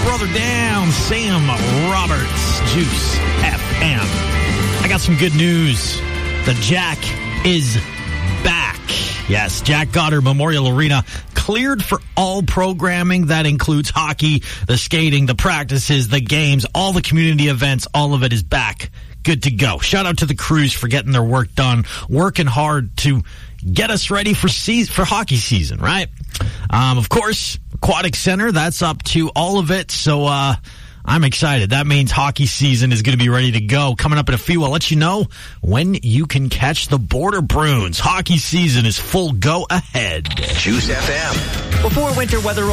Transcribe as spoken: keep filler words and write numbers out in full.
brother down, Sam Roberts, Juice F M. I got some good news. The Jack is back. Yes, Jack Goddard Memorial Arena cleared for all programming. That includes hockey, the skating, the practices, the games, all the community events. All of it is back. Good to go. Shout out to the crews for getting their work done, working hard to get us ready for season, for hockey season, right? Um, of course, Aquatic Center, that's up to all of it. So, uh, I'm excited. That means hockey season is going to be ready to go. Coming up in a few, I'll let you know when you can catch the Border Bruins. Hockey season is full go ahead. Juice F M. Before winter weather